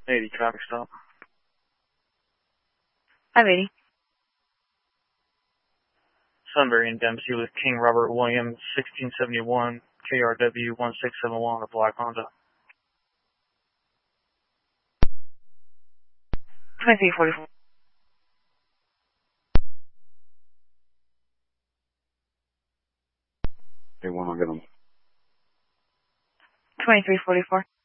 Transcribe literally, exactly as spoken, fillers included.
eighty traffic stop. five eighty. Sunbury and Dempsey with King Robert Williams, sixteen seventy-one, K R W one six seven one on a black Honda. twenty-three forty-four. Hey, one, I'll get them. twenty-three forty-four.